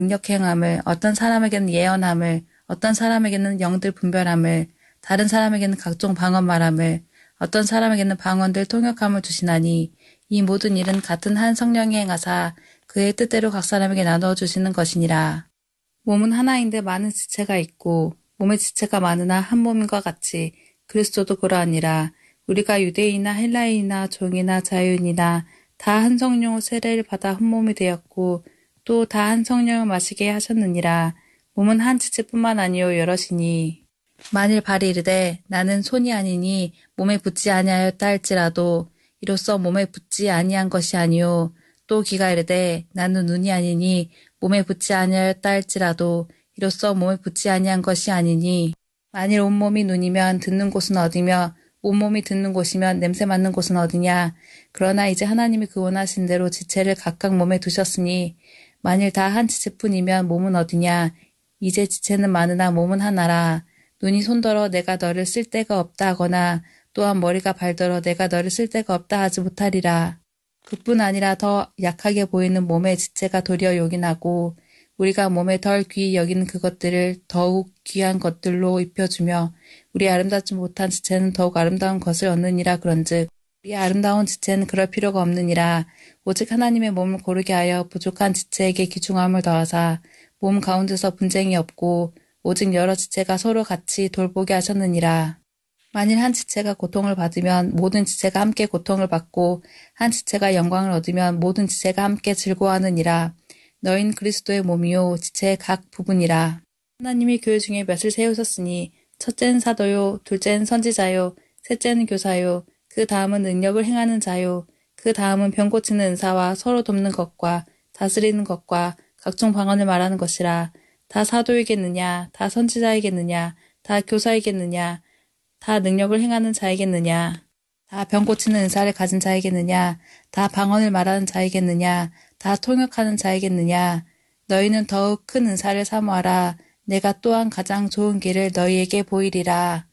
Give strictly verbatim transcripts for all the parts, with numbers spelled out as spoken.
능력행함을, 어떤 사람에게는 예언함을, 어떤 사람에게는 영들 분별함을, 다른 사람에게는 각종 방언 말함을, 어떤 사람에게는 방언들 통역함을 주시나니 이 모든 일은 같은 한 성령이 행하사 그의 뜻대로 각 사람에게 나누어 주시는 것이니라. 몸은 하나인데 많은 지체가 있고 몸의 지체가 많으나 한 몸인과 같이 그리스도도 그러하니라. 우리가 유대인이나 헬라인이나 종이나 자유인이나 다 한 성령으로 세례를 받아 한 몸이 되었고 또 다 한 성령을 마시게 하셨느니라. 몸은 한 지체뿐만 아니요 여럿이니 만일 발이 이르되 나는 손이 아니니 몸에 붙지 아니하였다 할지라도 이로써 몸에 붙지 아니한 것이 아니요 또 귀가 이르되 나는 눈이 아니니 몸에 붙지 아니하였다 할지라도 이로써 몸에 붙지 아니한 것이 아니니 만일 온몸이 눈이면 듣는 곳은 어디며 온몸이 듣는 곳이면 냄새 맡는 곳은 어디냐. 그러나 이제 하나님이 그 원하신 대로 지체를 각각 몸에 두셨으니 만일 다 한 지체뿐이면 몸은 어디냐. 이제 지체는 많으나 몸은 하나라. 눈이 손더러 내가 너를 쓸 데가 없다 하거나 또한 머리가 발더러 내가 너를 쓸 데가 없다 하지 못하리라. 그뿐 아니라 더 약하게 보이는 몸의 지체가 도리어 요긴하고 우리가 몸에 덜 귀히 여기는 그것들을 더욱 귀한 것들로 입혀주며 우리 아름답지 못한 지체는 더욱 아름다운 것을 얻느니라. 그런즉 우리 아름다운 지체는 그럴 필요가 없느니라. 오직 하나님의 몸을 고르게 하여 부족한 지체에게 귀중함을 더하사 몸 가운데서 분쟁이 없고 오직 여러 지체가 서로 같이 돌보게 하셨느니라. 만일 한 지체가 고통을 받으면 모든 지체가 함께 고통을 받고 한 지체가 영광을 얻으면 모든 지체가 함께 즐거워하느니라. 너희는 그리스도의 몸이요 지체의 각 부분이라. 하나님이 교회 중에 몇을 세우셨으니 첫째는 사도요 둘째는 선지자요 셋째는 교사요 그 다음은 능력을 행하는 자요 그 다음은 병 고치는 은사와 서로 돕는 것과 다스리는 것과 각종 방언을 말하는 것이라. 다 사도이겠느냐 다 선지자이겠느냐 다 교사이겠느냐 다 능력을 행하는 자이겠느냐 다 병 고치는 은사를 가진 자이겠느냐 다 방언을 말하는 자이겠느냐 다 통역하는 자이겠느냐. 너희는 더욱 큰 은사를 사모하라. 내가 또한 가장 좋은 길을 너희에게 보이리라.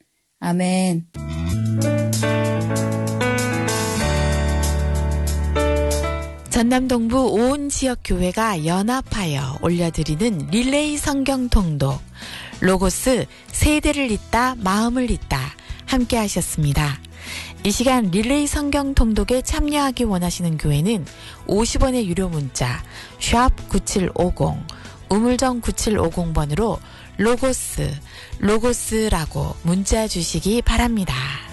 아멘. 전남 동부 온 지역 교회가 연합하여 올려드리는 릴레이 성경 통독 로고스 세대를 잇다 마음을 잇다 함께 하셨습니다. 이 시간 릴레이 성경 통독에 참여하기 원하시는 교회는 오십 원의 유료 문자 샵 구칠오공 우물정 구칠오공 번으로 로고스 로고스라고 문자 주시기 바랍니다.